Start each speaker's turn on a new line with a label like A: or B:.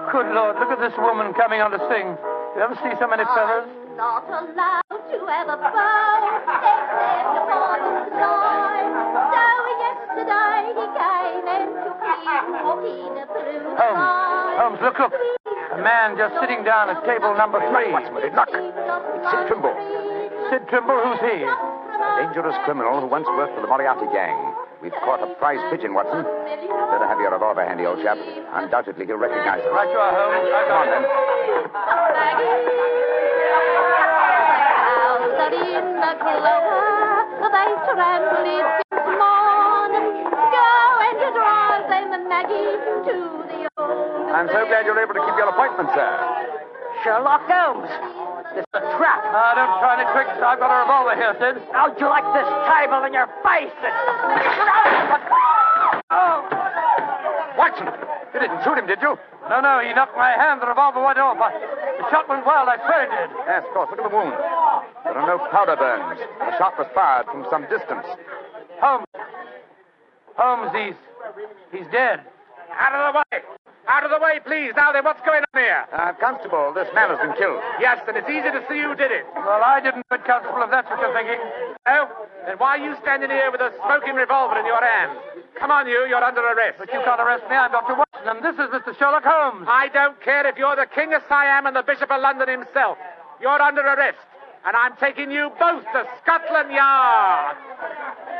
A: Good Lord, look at this woman coming on to sing. You ever see so many feathers?
B: I'm not allowed to have a bow, except upon the sky. So yesterday he came and took me walking through the sky.
A: Holmes, look. A man just sitting down at table number 3.
C: Watson, look. It's Sid Trimble.
A: Sid Trimble, who's he?
C: A dangerous criminal who once worked for the Moriarty gang. We've caught a prize pigeon, Watson. Better have your revolver handy, old chap. Undoubtedly he'll recognize us.
A: Right you are, Holmes.
C: Come on, then.
B: Out in the clover, they trample it this morning. Go and drive them, Maggie, to the old...
C: I'm so glad you're able to keep your appointment, sir.
D: Sherlock Holmes. This is a trap.
A: Don't try any tricks. I've got a revolver here, Sid.
D: How'd you like this table in your face?
C: Watson, you didn't shoot him, did you?
A: No, he knocked my hand. The revolver went off. The shot went wild. I swear it did.
C: Yes, of course. Look at the wound. There are no powder burns. The shot was fired from some distance.
A: Holmes, he's dead.
E: Out of the way! Out of the way, please. Now then, what's going on here?
C: Constable, this man has been killed.
E: Yes, and it's easy to see who did it.
A: Well, I didn't, but Constable, if that's what you're thinking.
E: Oh? Then why are you standing here with a smoking revolver in your hand? Come on, you're under arrest.
A: But you can't arrest me. I'm Dr. Watson, and this is Mr. Sherlock Holmes.
E: I don't care if you're the King of Siam and the Bishop of London himself. You're under arrest, and I'm taking you both to Scotland Yard.